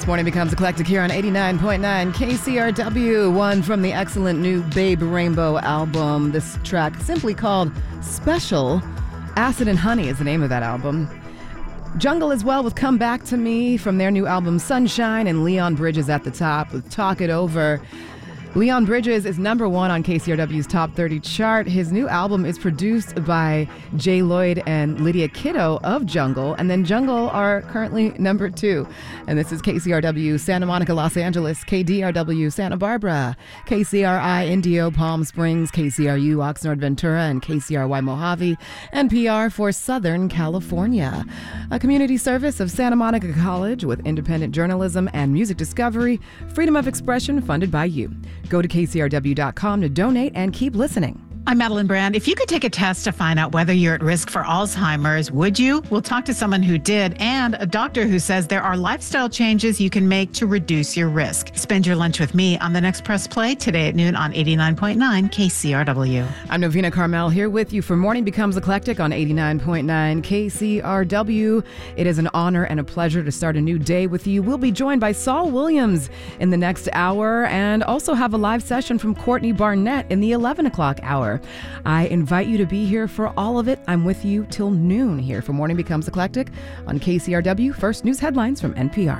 Morning Becomes Eclectic here on 89.9 KCRW, one from the excellent new Babe Rainbow album. This track, simply called Special. Acid and Honey is the name of that album. Jungle as well with Come Back to Me from their new album Sunshine, and Leon Bridges at the top with Talk It Over. Leon Bridges is number one on KCRW's Top 30 chart. His new album is produced by Jay Lloyd and Lydia Kiddo of Jungle, and then Jungle are currently number two. And this is KCRW Santa Monica, Los Angeles, KDRW Santa Barbara, KCRI Indio, Palm Springs, KCRU Oxnard, Ventura, and KCRY Mojave, NPR for Southern California. A community service of Santa Monica College with independent journalism and music discovery, freedom of expression funded by you. Go to KCRW.com to donate and keep listening. I'm Madeline Brand. If you could take a test to find out whether you're at risk for Alzheimer's, would you? We'll talk to someone who did and a doctor who says there are lifestyle changes you can make to reduce your risk. Spend your lunch with me on the next Press Play today at noon on 89.9 KCRW. I'm Novena Carmel here with you for Morning Becomes Eclectic on 89.9 KCRW. It is an honor and a pleasure to start a new day with you. We'll be joined by Saul Williams in the next hour and also have a live session from Courtney Barnett in the 11 o'clock hour. I invite you to be here for all of it. I'm with you till noon here for Morning Becomes Eclectic on KCRW. First news headlines from NPR.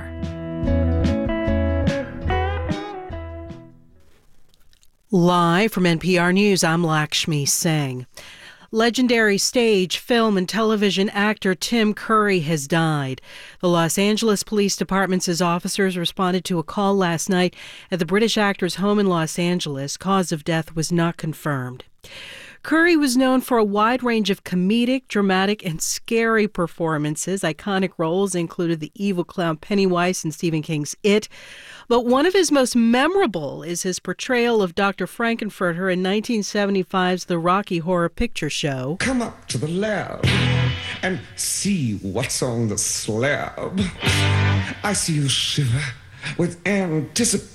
Live from NPR News, I'm Lakshmi Singh. Legendary stage, film, and television actor Tim Curry has died. The Los Angeles Police Department's officers responded to a call last night at the British actor's home in Los Angeles. Cause of death was not confirmed. Curry was known for a wide range of comedic, dramatic, and scary performances. Iconic roles included the evil clown Pennywise in Stephen King's It. But one of his most memorable is his portrayal of Dr. Frankenfurter in 1975's The Rocky Horror Picture Show. Come up to the lab and see what's on the slab. I see you shiver with anticipation.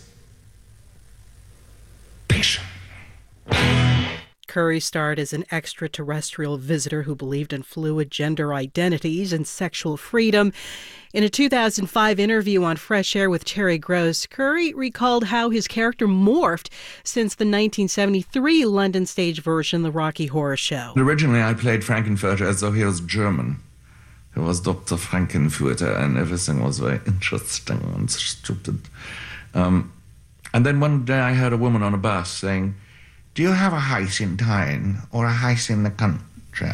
Curry starred as an extraterrestrial visitor who believed in fluid gender identities and sexual freedom. In a 2005 interview on Fresh Air with Terry Gross, Curry recalled how his character morphed since the 1973 London stage version, The Rocky Horror Show. Originally, I played Frankenfurter as though he was German. He was Dr. Frankenfurter, and everything was very interesting and stupid. And then one day I heard a woman on a bus saying, "Do you have a house in town or a house in the country?"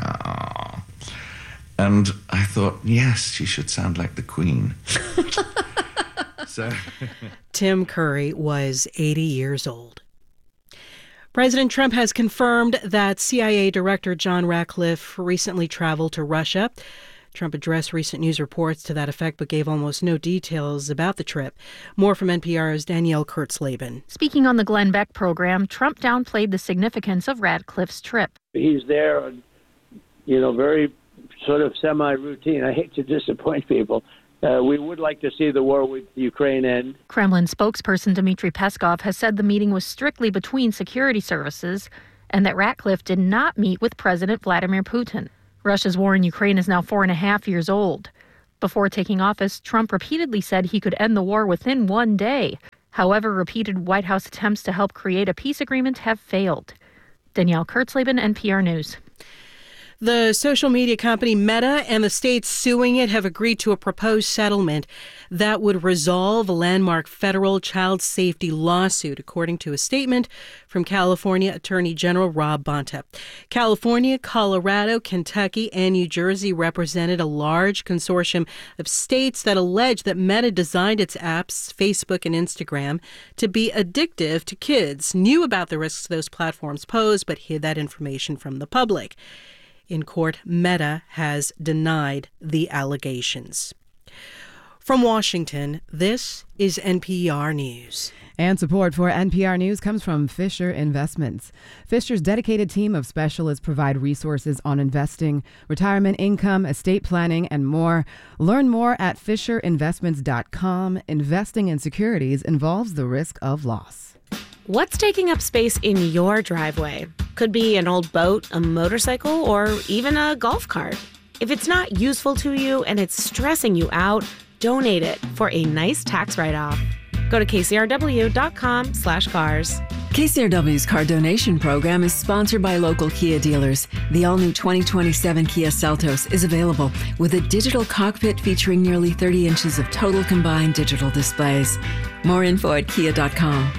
And I thought, yes, she should sound like the Queen. Tim Curry was 80 years old. President Trump has confirmed that CIA Director John Ratcliffe recently traveled to Russia. Trump addressed recent news reports to that effect, but gave almost no details about the trip. More from NPR's Danielle Kurtzleben. Speaking on the Glenn Beck program, Trump downplayed the significance of Ratcliffe's trip. He's there, very sort of semi-routine. I hate to disappoint people. We would like to see the war with Ukraine end. Kremlin spokesperson Dmitry Peskov has said the meeting was strictly between security services and that Ratcliffe did not meet with President Vladimir Putin. Russia's war in Ukraine is now 4.5 years old. Before taking office, Trump repeatedly said he could end the war within one day. However, repeated White House attempts to help create a peace agreement have failed. Danielle Kurtzleben, NPR News. The social media company Meta and the states suing it have agreed to a proposed settlement that would resolve a landmark federal child safety lawsuit, according to a statement from California Attorney General Rob Bonta. California, Colorado, Kentucky, and New Jersey represented a large consortium of states that allege that Meta designed its apps, Facebook and Instagram, to be addictive to kids, knew about the risks those platforms pose, but hid that information from the public. In court, Meta has denied the allegations. From Washington, this is NPR News. And support for NPR News comes from Fisher Investments. Fisher's dedicated team of specialists provide resources on investing, retirement income, estate planning, and more. Learn more at FisherInvestments.com. Investing in securities involves the risk of loss. What's taking up space in your driveway? Could be an old boat, a motorcycle, or even a golf cart. If it's not useful to you and it's stressing you out, donate it for a nice tax write-off. Go to kcrw.com/cars. KCRW's car donation program is sponsored by local Kia dealers. The all-new 2027 Kia Seltos is available with a digital cockpit featuring nearly 30 inches of total combined digital displays. More info at kia.com.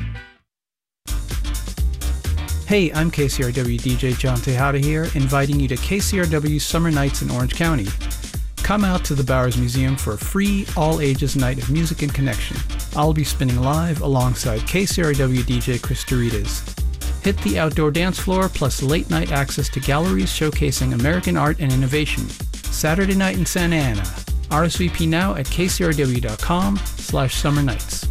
Hey, I'm KCRW DJ John Tejada here, inviting you to KCRW Summer Nights in Orange County. Come out to the Bowers Museum for a free, all-ages night of music and connection. I'll be spinning live alongside KCRW DJ Chris Doritas. Hit the outdoor dance floor, plus late-night access to galleries showcasing American art and innovation. Saturday night in Santa Ana. RSVP now at kcrw.com/summernights.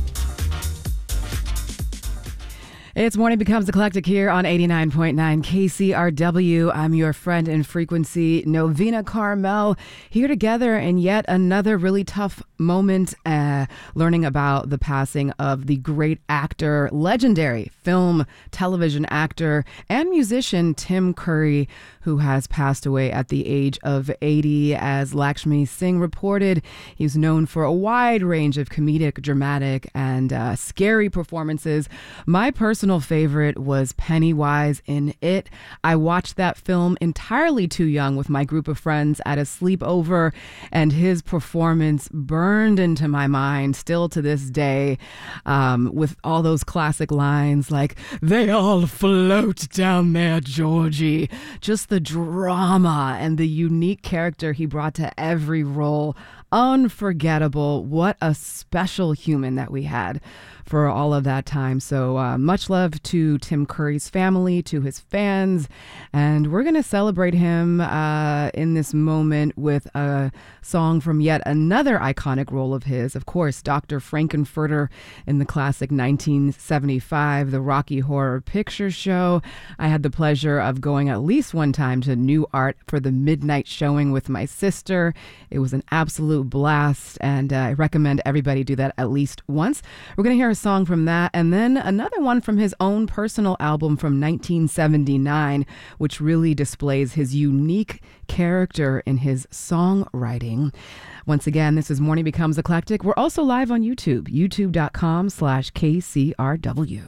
It's Morning Becomes Eclectic here on 89.9 KCRW. I'm your friend in frequency, Novena Carmel, here together in yet another really tough moment, learning about the passing of the great actor, legendary film, television actor, and musician Tim Curry, who has passed away at the age of 80. As Lakshmi Singh reported, he's known for a wide range of comedic, dramatic, and scary performances. My personal favorite was Pennywise in It. I watched that film entirely too young with my group of friends at a sleepover, and his performance burned into my mind still to this day, with all those classic lines like, "They all float down there, Georgie." Just the drama and the unique character he brought to every role. Unforgettable. What a special human that we had for all of that time. So much love to Tim Curry's family, to his fans, and we're going to celebrate him in this moment with a song from yet another iconic role of his. Of course, Dr. Frankenfurter in the classic 1975 The Rocky Horror Picture Show. I had the pleasure of going at least one time to New Art for the midnight showing with my sister. It was an absolute blast, and I recommend everybody do that at least once. We're going to hear a song from that, and then another one from his own personal album from 1979, which really displays his unique character in his songwriting. Once again, this is Morning Becomes Eclectic. We're also live on YouTube, youtube.com/KCRW.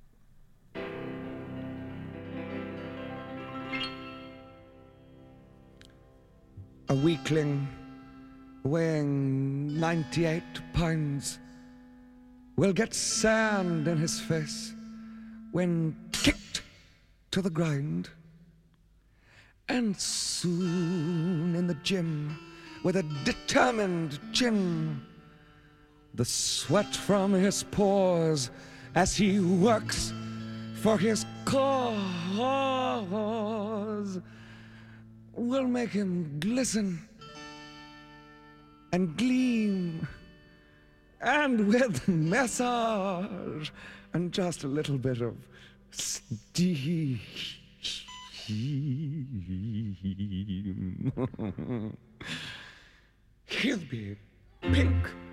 A weakling weighing 98 pounds will get sand in his face when kicked to the ground. And soon in the gym, with a determined chin, the sweat from his pores as he works for his cause will make him glisten and gleam, and with massage and just a little bit of steam, he'll be pink